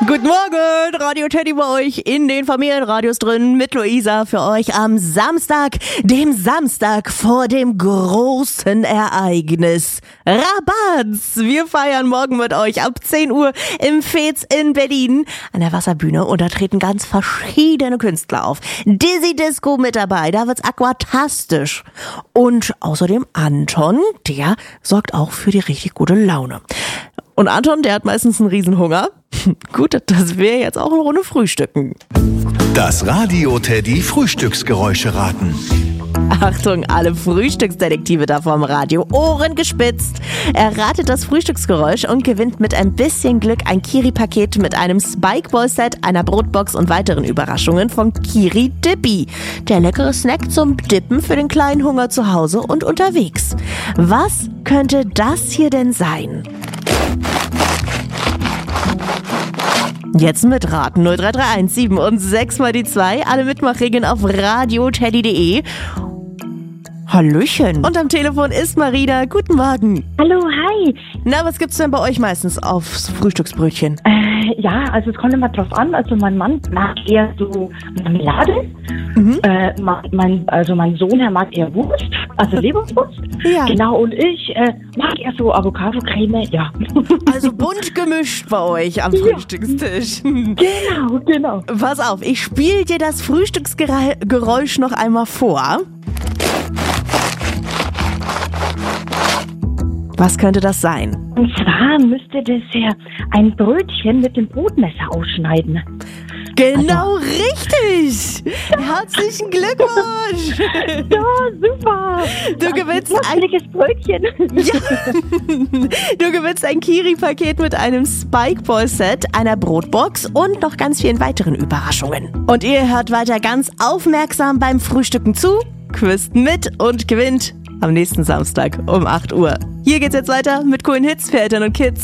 Guten Morgen, Radio Teddy bei euch in den Familienradios drin mit Luisa für euch am Samstag, dem Samstag vor dem großen Ereignis Rabatz. Wir feiern morgen mit euch ab 10 Uhr im Fez in Berlin an der Wasserbühne und da treten ganz verschiedene Künstler auf. Dizzy Disco mit dabei, da wird's aquatastisch. Und außerdem Anton, der sorgt auch für die richtig gute Laune. Und Anton, der hat meistens einen Riesenhunger. Gut, dass wir jetzt auch eine Runde frühstücken. Das Radio Teddy Frühstücksgeräusche raten. Achtung, alle Frühstücksdetektive da vorm Radio, Ohren gespitzt. Erratet das Frühstücksgeräusch und gewinnt mit ein bisschen Glück ein Kiri-Paket mit einem Spike-Ball-Set, einer Brotbox und weiteren Überraschungen von Kiri Dippy. Der leckere Snack zum Dippen für den kleinen Hunger zu Hause und unterwegs. Was könnte das hier denn sein? Jetzt mitraten 0331 7 und 6 mal die 2. Alle Mitmachregeln auf radioteddy.de. Hallöchen. Und am Telefon ist Marina. Guten Morgen. Hallo, hi. Na, was gibt's denn bei euch meistens aufs Frühstücksbrötchen? Ja, also es kommt immer drauf an. Also mein Mann mag eher so Marmelade. Mein Sohn, er mag eher Wurst, also Leberwurst. Ja. Genau, und ich mag eher so Avocado-Creme, ja. Also bunt gemischt bei euch am Frühstückstisch. Genau. Pass auf, ich spiele dir das Frühstücksgeräusch noch einmal vor. Was könnte das sein? Und zwar müsste das ja ein Brötchen mit dem Brotmesser ausschneiden. Genau richtig! Herzlichen Glückwunsch! Ja, super! Du gewinnst ein leckeres Brötchen. Ja. Du gewinnst ein Kiri-Paket mit einem Spike-Ball-Set, einer Brotbox und noch ganz vielen weiteren Überraschungen. Und ihr hört weiter ganz aufmerksam beim Frühstücken zu, quizt mit und gewinnt am nächsten Samstag um 8 Uhr. Hier geht's jetzt weiter mit coolen Hits für Eltern und Kids.